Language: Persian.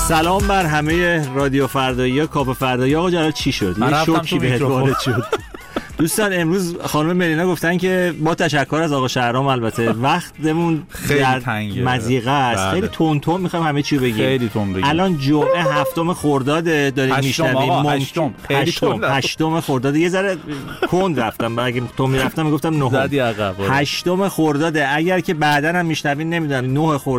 سلام بر همه رادیو فردایی کاپ فردایی. آقا جلال چی شد؟ یه شوکی بهت وارد شد. دوستان امروز خانم ملینا گفتن که با تشکر از آقا شهرام البته وقتمون در مضیقه است، خیلی تون تون میخوایم همه چی بگیم. خیلی تون بگیم. الان جمعه 7 خرداد داریم میشنویم. 8 خرداد. یه ذره کند رفتم، اگه تو میرفتم میگفتم 9. 8 خرداد. اگر که بعدن هم میشنوین نمیدونم 9 خرداد